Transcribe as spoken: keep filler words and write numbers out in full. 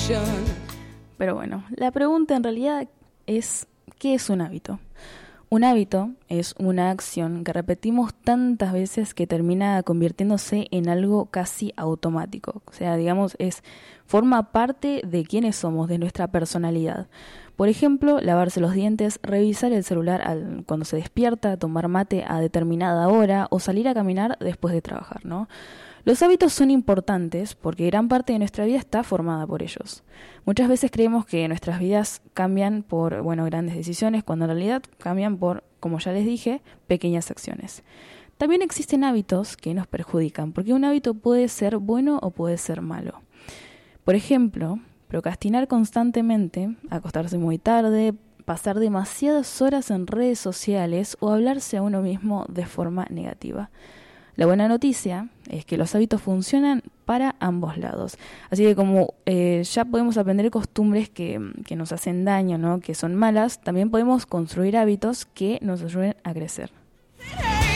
Pero bueno, la pregunta en realidad es, ¿qué es un hábito? Un hábito es una acción que repetimos tantas veces que termina convirtiéndose en algo casi automático. O sea, digamos, es forma parte de quiénes somos, de nuestra personalidad. Por ejemplo, lavarse los dientes, revisar el celular al, cuando se despierta, tomar mate a determinada hora o salir a caminar después de trabajar, ¿no? Los hábitos son importantes porque gran parte de nuestra vida está formada por ellos. Muchas veces creemos que nuestras vidas cambian por, bueno, grandes decisiones, cuando en realidad cambian por, como ya les dije, pequeñas acciones. También existen hábitos que nos perjudican, porque un hábito puede ser bueno o puede ser malo. Por ejemplo, procrastinar constantemente, acostarse muy tarde, pasar demasiadas horas en redes sociales o hablarse a uno mismo de forma negativa. La buena noticia es que los hábitos funcionan para ambos lados. Así que como eh, ya podemos aprender costumbres que, que nos hacen daño, ¿no?, que son malas, también podemos construir hábitos que nos ayuden a crecer.